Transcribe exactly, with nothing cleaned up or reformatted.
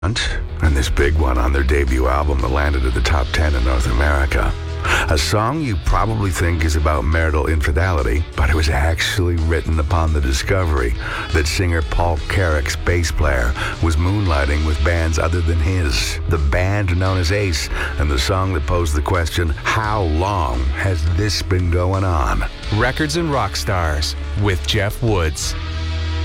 And this big one on their debut album that landed at the top ten in North America. A song you probably think is about marital infidelity, but it was actually written upon the discovery that singer Paul Carrick's bass player was moonlighting with bands other than his, the band known as Ace, and the song that posed the question, how long has this been going on? Records and Rock Stars with Jeff Woods.